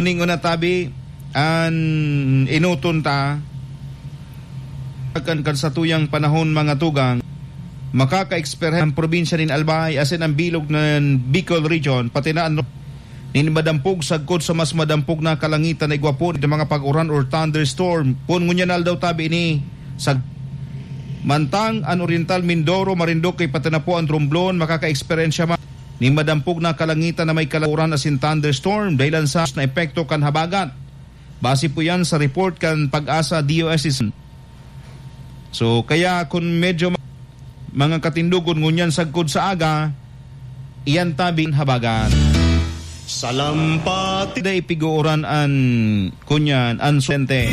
Ningon na tabi an inuton ta kan sa tuyang panahon mga tugang makaka-experience ang probinsya nin Albay asin ang bilog ng Bicol region pati na nin madampog sagkod sa mas madampog na kalangitan na igwapo ng mga pag-uran or thunderstorm kung ngunyanal daw tabi ini sa mantang an Oriental Mindoro Marinduque pati na po ang Romblon makaka-experience siya ni madampog na kalangitan na may kalanguran asin thunderstorm dahilan sa na epekto kan habagat. Base po yan sa report kan Pag-asa DOST. So kaya kung medyo mga katindugon ngunyan sagkod sa aga, iyan tabing habagat. Salampati day piguoran an kunyan an suente.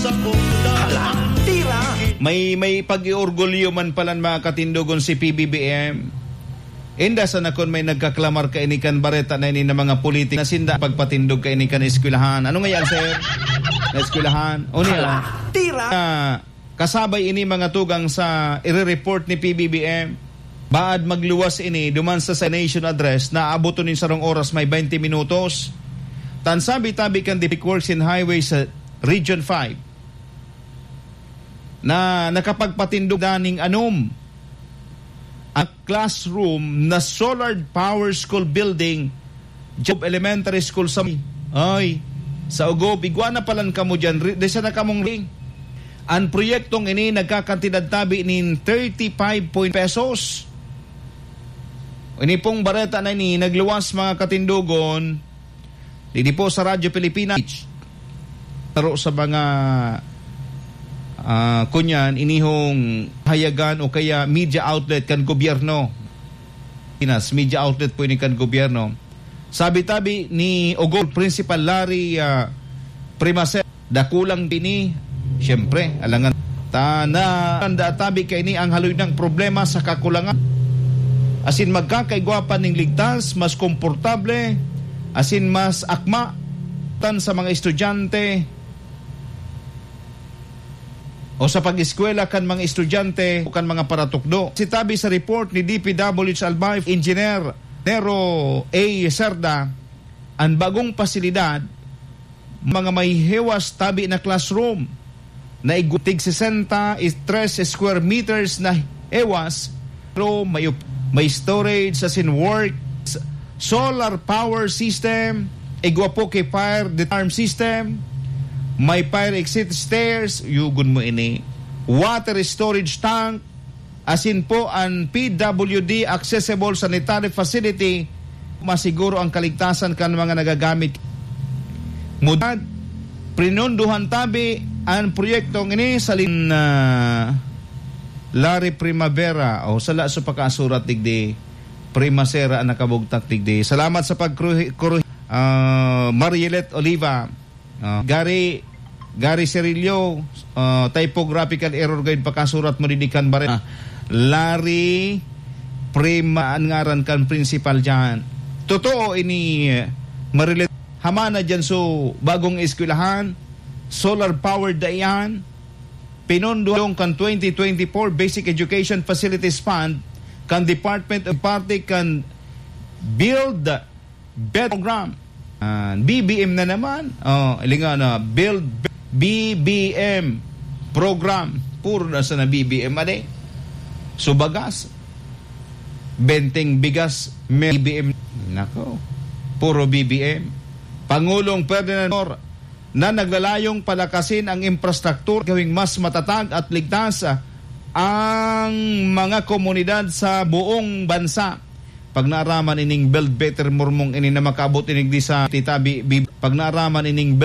May pag-iorgulyo man palan mga katindugon si PBBM. Inda sa nakon may nagkaklamar ka inikan bareta na ini na mga politik na sinda pagpatindog ka inikan eskwelahan. Ano nga yan, sir? Na eskwelahan? O niya? tira. Kasabay ini mga tugang sa i-report ni PBBM. Baad magluwas ini duman sa nation address na abuto nin sarong oras may 20 minutos. Tansabi-tabi kan Public Works and Highways sa Region 5 na nakapagpatindog daning anom a classroom na solar power school building Job Elementary School sa sa Ugob igwa na palan kamo dyan desa na kamong ring ang proyektong ini nagkakantidad tabi nin 35 pesos ini pong bareta na ini nagluwas mga katindugon didi po sa Radyo Pilipinas taro sa mga kunyan inihong hayagan o kaya media outlet kan gobyerno. Media outlet po ini kan gobyerno. Sabi-tabi ni Ogol Principal Larry Primaset dakulang dini syempre alangan na tanda tabi kay ni ang haloy ng problema sa kakulangan. Asin magkakaigwapan ning ligtas, mas komportable, asin mas akma tan sa mga estudyante o sa pag-eskwela kan mga estudyante o kan mga paratukdo. Sitabi sa report ni DPWH Albay Engineer Nero A. Cerda, ang bagong pasilidad, mga may hewas tabi na classroom na igutig 63 square meters na hewas, pero may storage as in work, solar power system, igwapo kay fire alarm system, may fire exit stairs, yugon mo ini, water storage tank, asin po ang PWD accessible sanitary facility, masiguro ang kaligtasan kan mga nagagamit. Mudad, prinunduhan tabi ang proyektong ini sa Larry Primavera o sala sa pagkasurat tigdi Primacera ang nakabugtak tigdi. Salamat sa Marielet Oliva, Gary Cirillo, typographical error guide pakasurat mo didikan baret. Larry Prima ang ngaran kan principal dyan. Totoo ini Marielet hamana dyan so bagong eskwelahan, solar powered da yan. Pinundong kan 2024 Basic Education Facilities Fund kan Department of Party kan build better program. BBM na naman. Ilinga na build BBM program. Puro na sa na BBM ade. So bagas. Benteng bigas BBM. Nako. Puro BBM. Pangulong Ferdinand na naglalayong palakasin ang infrastruktur gawing mas matatag at ligtas ang mga komunidad sa buong bansa. Pag naaraman ining build better mormong ini na makabot inig di sa titabi pag naaraman ining